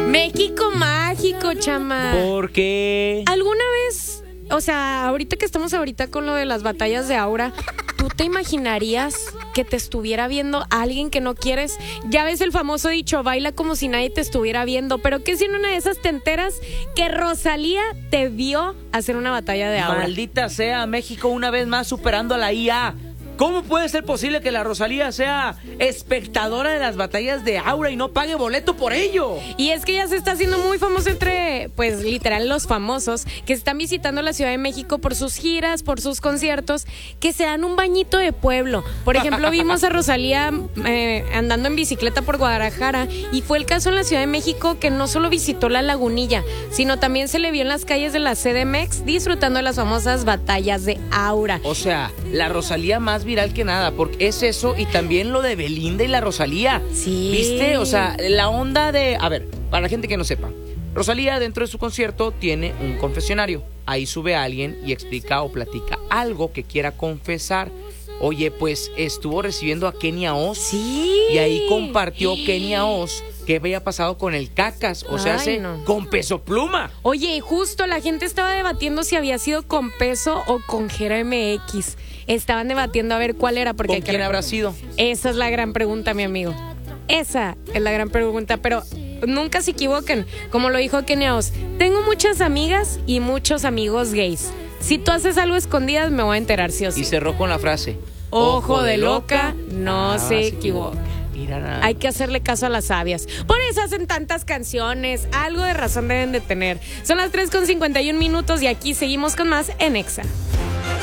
México mágico, chama. ¿Por qué? ¿Alguna vez, o sea, ahorita que estamos con lo de las batallas de Aura, ¿tú te imaginarías que te estuviera viendo alguien que no quieres? Ya ves el famoso dicho, baila como si nadie te estuviera viendo, pero ¿qué si en una de esas te enteras que Rosalía te vio hacer una batalla de Aura? Maldita sea, México una vez más superando a la IA. ¿Cómo puede ser posible que la Rosalía sea espectadora de las batallas de Aura y no pague boleto por ello? Y es que ya se está haciendo muy famoso entre, pues literal, los famosos que están visitando la Ciudad de México por sus giras, por sus conciertos, que se dan un bañito de pueblo. Por ejemplo, vimos a Rosalía andando en bicicleta por Guadalajara, y fue el caso en la Ciudad de México que no solo visitó la Lagunilla, sino también se le vio en las calles de la CDMX disfrutando de las famosas batallas de Aura. O sea, la Rosalía más viral que nada, porque es eso, y también lo de Belinda y la Rosalía. Sí. ¿Viste? O sea, la onda de... A ver, para la gente que no sepa, Rosalía dentro de su concierto tiene un confesionario. Ahí sube a alguien y explica o platica algo que quiera confesar. Oye, pues estuvo recibiendo a Kenia Oz. Sí. Y ahí compartió Kenia Oz qué había pasado con el Cacas. O sea, con Peso Pluma. Oye, justo la gente estaba debatiendo si había sido con Peso o con Jera MX. Estaban debatiendo a ver cuál era. Porque ¿Con quién habrá sido? Esa es la gran pregunta, mi amigo. Esa es la gran pregunta, pero nunca se equivoquen. Como lo dijo Kenia Oz, tengo muchas amigas y muchos amigos gays. Si tú haces algo escondidas, me voy a enterar sí o sí. Y cerró con la frase: ojo de loca, no se equivoca. Mira. Hay que hacerle caso a las sabias. Por eso hacen tantas canciones. Algo de razón deben de tener. Son las 3:51 y aquí seguimos con más en Exa.